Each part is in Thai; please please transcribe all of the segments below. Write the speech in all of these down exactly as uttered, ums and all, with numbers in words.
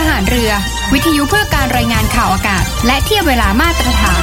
หารเรือวิทยุเพื่อการรายงานข่าวอากาศและเทียบเวลามาตรฐาน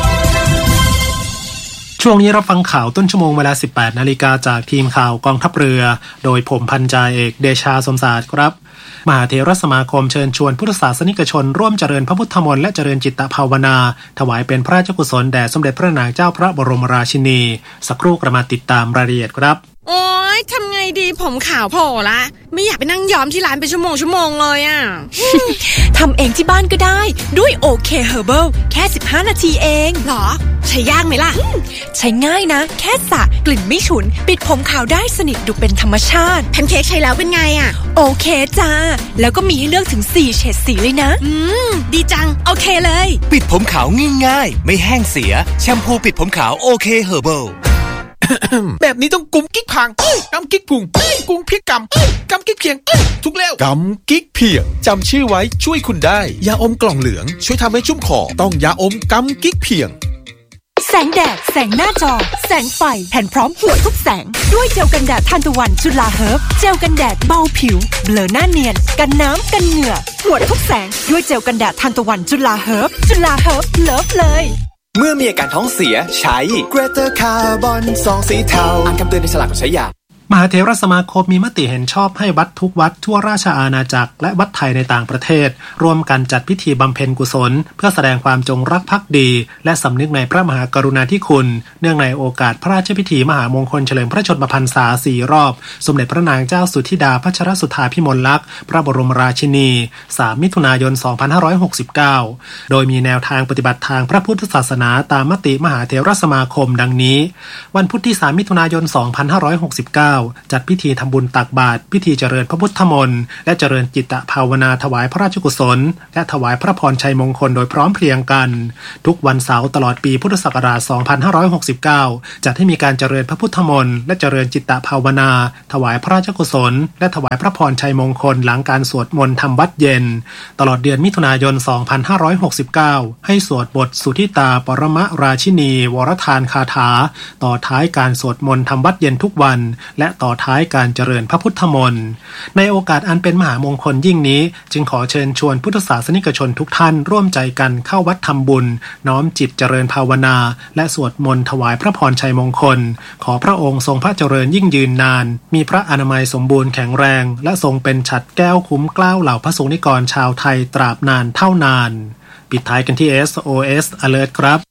ช่วงนี้รับฟังข่าวต้นชั่วโมงเวลา สิบแปดนาฬิกาจากทีมข่าวกองทัพเรือโดยผมพันจ่าเอกเดชาสมศาสตร์ครับมหาเถรสมาคมเชิญชวนพุทธศาสนิกชนร่วมเจริญพระพุทธมนต์และเจริญจิตภาวนาถวายเป็นพระราชกุศลแด่สมเด็จพระนางเจ้าพระบรมราชินีสักครู่กระมาติดตามรายละเอียดครับโอ๊ยทำไงดีผมขาวโผล่ละไม่อยากไปนั่งย้อมที่ร้านเป็นชั่วโมงชั่วโมงเลยอ่ะทำเองที่บ้านก็ได้ด้วยโอเคเฮอร์เบิลแค่สิบห้านาทีเองหรอใช้ยากไหมล่ะใช้ง่ายนะแค่สระกลิ่นไม่ฉุนปิดผมขาวได้สนิทดูเป็นธรรมชาติแพนเค้กใช้แล้วเป็นไงอ่ะโอเคจ้าแล้วก็มีให้เลือกถึงสี่เฉดสีเลยนะอืมดีจังโอเคเลยปิดผมขาวง่ายๆไม่แห้งเสียแชมพูปิดผมขาวโอเคเฮอร์เบิลแบบนี้ต้องกุมกิ๊กพังกำกิ๊กพุงกุมพริกกำกำกิ๊กเพียงทุกแล้วกำกิ๊กเพียงจำชื่อไว้ช่วยคุณได้ยาอมกล่องเหลืองช่วยทำให้ชุ่มคอต้องยาอมกำกิ๊กเพียงแสงแดดแสงหน้าจอแสงไฟแผ่นพร้อมหัวทุกแสงด้วยเจลกันแดดทานตะวันจุฬาเฮิร์บเจลกันแดดเบาผิวเบลอหน้าเนียนกันน้ำกันเหงื่อหัวทุกแสงด้วยเจลกันแดดทานตะวันจุฬาเฮิร์บจุฬาเฮิร์บเลิฟเลยเมื่อมีอาการท้องเสียใช้ Greater Carbon ซองสีเทาอ่านคำเตือนในฉลากก่อนใช้ยามหาเถรสมาคมมีมติเห็นชอบให้วัดทุกวัดทั่วราชอาณาจักรและวัดไทยในต่างประเทศร่วมกันจัดพิธีบำเพ็ญกุศลเพื่อแสดงความจงรักภักดีและสำนึกในพระมหากรุณาธิคุณเนื่องในโอกาสพระราชพิธีมหามงคลเฉลิมพระชนมพรรษาสี่รอบสมเด็จพระนางเจ้าสุธิดาพัชรสุธาภิมลลักษณ์พระบรมราชินีสามมิถุนายนสองพันห้าร้อยหกสิบเก้าโดยมีแนวทางปฏิบัติทางพระพุทธศาสนาตามมติมหาเถรสมาคมดังนี้วันพุธที่สามมิถุนายนสองพันห้าร้อยหกสิบเก้าจัดพิธีทำบุญตักบาตรพิธีเจริญพระพุทธมนต์และเจริญจิตภาวนาถวายพระราชกุศลและถวายพระพรชัยมงคลโดยพร้อมเพรียงกันทุกวันเสาร์ตลอดปีพุทธศักราชสองพันห้าร้อยหกสิบเก้าจัดให้มีการเจริญพระพุทธมนต์และเจริญจิตภาวนาถวายพระราชกุศลและถวายพระพรชัยมงคลหลังการสวดมนต์ทำวัดเย็นตลอดเดือนมิถุนายนสองพันห้าร้อยหกสิบเก้าให้สวดบทสุทิตาปรมราชินีวรทานคาถาต่อท้ายการสวดมนต์ทำวัดเย็นทุกวันและต่อท้ายการเจริญพระพุทธมนต์ในโอกาสอันเป็นมหามงคลยิ่งนี้จึงขอเชิญชวนพุทธศาสนิกชนทุกท่านร่วมใจกันเข้าวัดทำบุญน้อมจิตเจริญภาวนาและสวดมนต์ถวายพระพรชัยมงคลขอพระองค์ทรงพระเจริญยิ่งยืนนานมีพระอนามัยสมบูรณ์แข็งแรงและทรงเป็นฉัตรแก้วคุ้มเกล้าเหล่าพระสงฆ์นิกรชาวไทยตราบนานเท่านานปิดท้ายกันที่ เอส โอ เอส Alert ครับ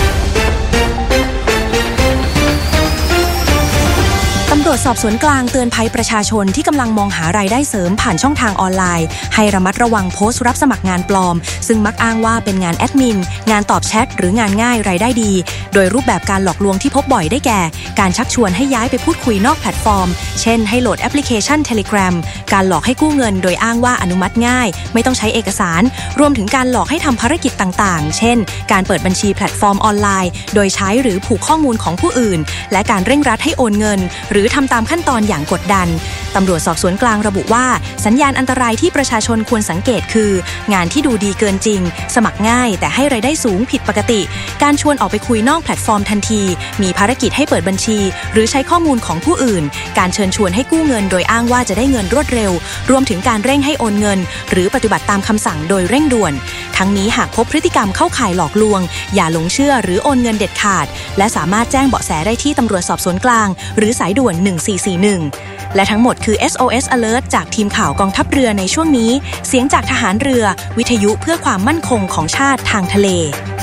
ตำรวจสอบสวนกลางเตือนภัยประชาชนที่กำลังมองหารายได้เสริมผ่านช่องทางออนไลน์ให้ระมัดระวังโพสต์รับสมัครงานปลอมซึ่งมักอ้างว่าเป็นงานแอดมินงานตอบแชทหรืองานง่ายรายได้ดีโดยรูปแบบการหลอกลวงที่พบบ่อยได้แก่การชักชวนให้ย้ายไปพูดคุยนอกแพลตฟอร์มเช่นให้โหลดแอปพลิเคชัน Telegram การหลอกให้กู้เงินโดยอ้างว่าอนุมัติง่ายไม่ต้องใช้เอกสารรวมถึงการหลอกให้ทำภารกิจต่างๆเช่นการเปิดบัญชีแพลตฟอร์มออนไลน์โดยใช้หรือผูกข้อมูลของผู้อื่นและการเร่งรัดให้โอนเงินหรือทำตามขั้นตอนอย่างกดดันตำรวจสอบสวนกลางระบุว่าสัญญาณอันตรายที่ประชาชนควรสังเกตคืองานที่ดูดีเกินจริงสมัครง่ายแต่ให้รายได้สูงผิดปกติการชวนออกไปคุยนอกแพลตฟอร์มทันทีมีภารกิจให้เปิดบัญชีหรือใช้ข้อมูลของผู้อื่นการเชิญชวนให้กู้เงินโดยอ้างว่าจะได้เงินรวดเร็วรวมถึงการเร่งให้โอนเงินหรือปฏิบัติตามคำสั่งโดยเร่งด่วนทั้งนี้หากพบพฤติกรรมเข้าข่ายหลอกลวงอย่าหลงเชื่อหรือโอนเงินเด็ดขาดและสามารถแจ้งเบาะแสได้ที่ตำรวจสอบสวนกลางหรือสายด่วนหนึ่งสี่สี่หนึ่งและทั้งหมดคือ เอส โอ เอส Alert จากทีมข่าวกองทัพเรือในช่วงนี้เสียงจากทหารเรือวิทยุเพื่อความมั่นคงของชาติทางทะเล